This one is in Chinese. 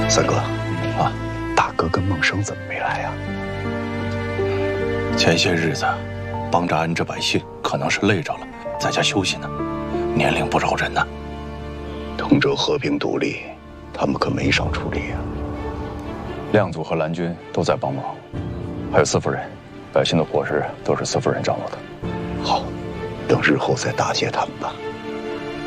三哥，啊，大哥跟孟生怎么没来呀？ 前些日子帮着安置百姓，可能是累着了，在家休息呢，年龄不饶人呐。 通州和平独立，他们可没少出力呀。 亮祖和蓝军都在帮忙，还有司夫人，百姓的伙食都是司夫人掌握的。 好，等日后再答谢他们吧。